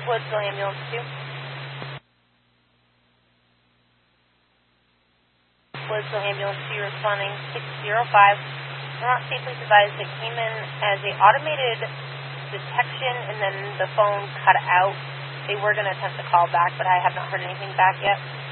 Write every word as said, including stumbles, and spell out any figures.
Woodsville Ambulance two. Woodsville Ambulance two responding six zero five. Not safely advised it came in as a automated detection and then the phone cut out. They were going to attempt to call back, but I have not heard anything back yet.